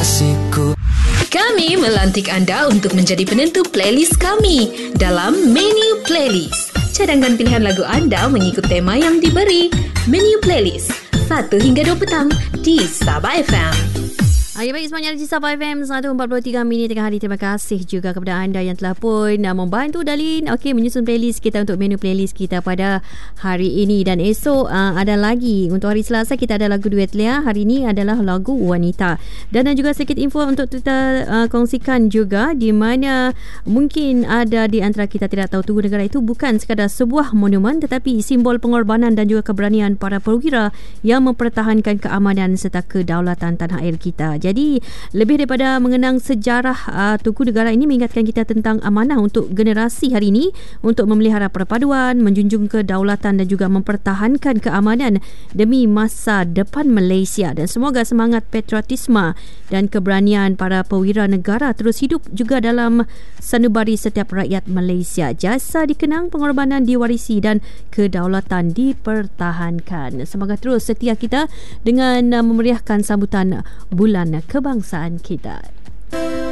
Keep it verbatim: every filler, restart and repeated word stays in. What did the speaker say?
kekasihku. Kami melantik anda untuk menjadi penentu playlist kami dalam Menu Playlist. Cadangkan pilihan lagu anda mengikut tema yang diberi. Menu Playlist satu hingga dua petang di Sabah F M. Ya, baik, semuanya di Sabah F M seratus empat puluh tiga minit tengah hari. Terima kasih juga kepada anda yang telah pun uh, membantu Dalin okey menyusun playlist kita untuk menu playlist kita pada hari ini. Dan esok uh, ada lagi untuk hari Selasa, kita ada lagu duet Lea. Hari ini adalah lagu Wanita. Dan uh, juga sedikit info untuk kita uh, kongsikan juga, di mana mungkin ada di antara kita tidak tahu Tugu Negara itu bukan sekadar sebuah monumen, tetapi simbol pengorbanan dan juga keberanian para perwira yang mempertahankan keamanan serta kedaulatan tanah air kita. Jadi lebih daripada mengenang sejarah uh, Tugu Negara ini mengingatkan kita tentang amanah untuk generasi hari ini untuk memelihara perpaduan, menjunjung kedaulatan dan juga mempertahankan keamanan demi masa depan Malaysia. Dan semoga semangat patriotisme dan keberanian para perwira negara terus hidup juga dalam sanubari setiap rakyat Malaysia. Jasa dikenang, pengorbanan diwarisi dan kedaulatan dipertahankan. Semoga terus setia kita dengan uh, memeriahkan sambutan bulan kebangsaan kita.